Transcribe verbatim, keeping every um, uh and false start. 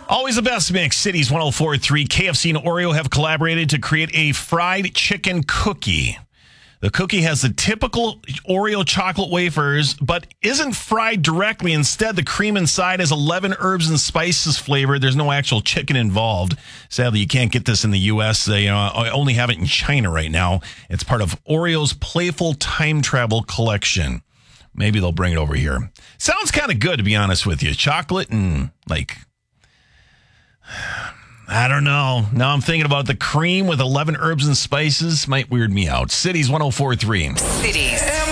Always the best mix. Cities one oh four point three, K F C and Oreo have collaborated to create a fried chicken cookie. The cookie has the typical Oreo chocolate wafers, but isn't fried directly. Instead, the cream inside has eleven herbs and spices flavor. There's no actual chicken involved. Sadly, you can't get this in the U S. They uh, only have it in China right now. It's part of Oreo's Playful Time Travel collection. Maybe they'll bring it over here. Sounds kind of good, to be honest with you. Chocolate and, like, I don't know. Now I'm thinking about the cream with eleven herbs and spices. Might weird me out. Cities one oh four point three. Cities.